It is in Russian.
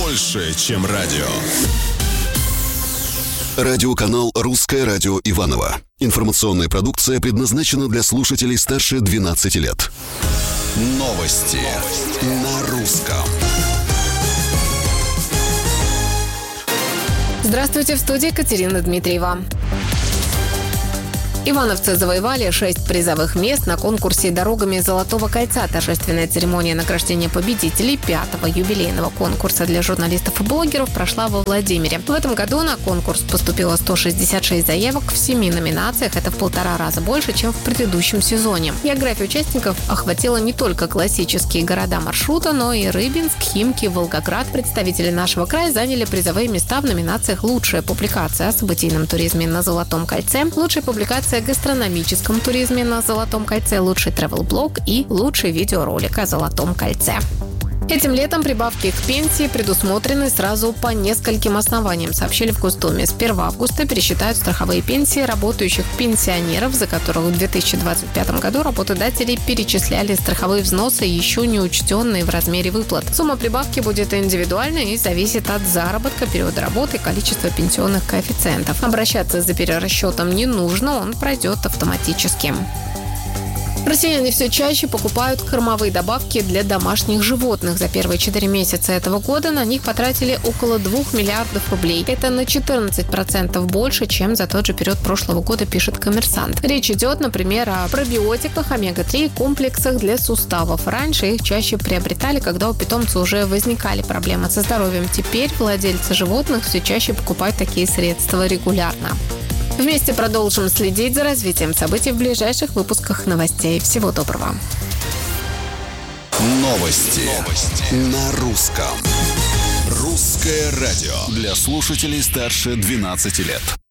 больше, чем радио. Радиоканал «Русское радио Иваново». Информационная продукция предназначена для слушателей старше 12 лет. Новости на русском. Здравствуйте, в студии Катерина Дмитриева. Ивановцы завоевали 6 призовых мест на конкурсе «Дорогами Золотого кольца». Торжественная церемония награждения победителей 5-го юбилейного конкурса для журналистов и блогеров прошла во Владимире. В этом году на конкурс поступило 166 заявок в 7 номинациях. Это в 1,5 раза больше, чем в предыдущем сезоне. География участников охватила не только классические города маршрута, но и Рыбинск, Химки, Волгоград. Представители нашего края заняли призовые места в номинациях «Лучшая публикация о событийном туризме на Золотом кольце», «Лучшая публикация о гастрономическом туризме на Золотом кольце», «Лучший travel-блог» и «Лучший видеоролик о Золотом кольце». Этим летом прибавки к пенсии предусмотрены сразу по нескольким основаниям, сообщили в Госдуме. С 1 августа пересчитают страховые пенсии работающих пенсионеров, за которых в 2025 году работодатели перечисляли страховые взносы, еще не учтенные в размере выплат. Сумма прибавки будет индивидуальной и зависит от заработка, периода работы и количества пенсионных коэффициентов. Обращаться за перерасчетом не нужно, он пройдет автоматически. Россияне все чаще покупают кормовые добавки для домашних животных. За первые 4 месяца этого года на них потратили около 2 миллиардов рублей. Это на 14% больше, чем за тот же период прошлого года, пишет «Коммерсант». Речь идет, например, о пробиотиках, омега-3 и комплексах для суставов. Раньше их чаще приобретали, когда у питомца уже возникали проблемы со здоровьем. Теперь владельцы животных все чаще покупают такие средства регулярно. Вместе продолжим следить за развитием событий в ближайших выпусках новостей. Всего доброго. Новости на русском. Русское радио для слушателей старше 12 лет.